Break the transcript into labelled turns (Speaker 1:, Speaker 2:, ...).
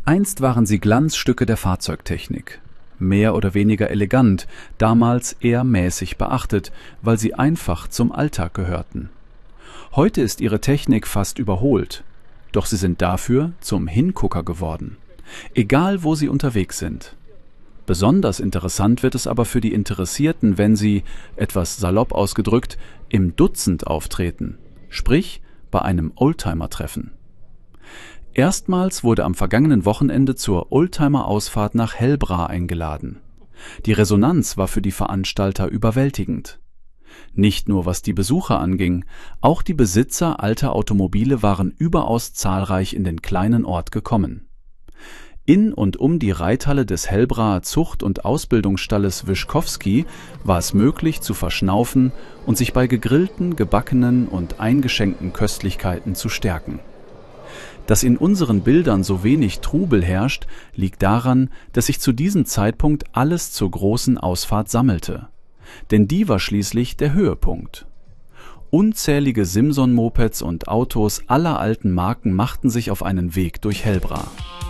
Speaker 1: Einst waren sie Glanzstücke der Fahrzeugtechnik. Mehr oder weniger elegant, damals eher mäßig beachtet, weil sie einfach zum Alltag gehörten. Heute ist ihre Technik fast überholt, doch sie sind dafür zum Hingucker geworden. Egal, wo sie unterwegs sind. Besonders interessant wird es aber für die Interessierten, wenn sie, etwas salopp ausgedrückt, im Dutzend auftreten, sprich bei einem Oldtimer-Treffen. Erstmals wurde am vergangenen Wochenende zur Oldtimer-Ausfahrt nach Helbra eingeladen. Die Resonanz war für die Veranstalter überwältigend. Nicht nur was die Besucher anging, auch die Besitzer alter Automobile waren überaus zahlreich in den kleinen Ort gekommen. In und um die Reithalle des Helbraer Zucht- und Ausbildungsstalles Wyschkowski war es möglich zu verschnaufen und sich bei gegrillten, gebackenen und eingeschenkten Köstlichkeiten zu stärken. Dass in unseren Bildern so wenig Trubel herrscht, liegt daran, dass sich zu diesem Zeitpunkt alles zur großen Ausfahrt sammelte. Denn die war schließlich der Höhepunkt. Unzählige Simson-Mopeds und Autos aller alten Marken machten sich auf einen Weg durch Helbra.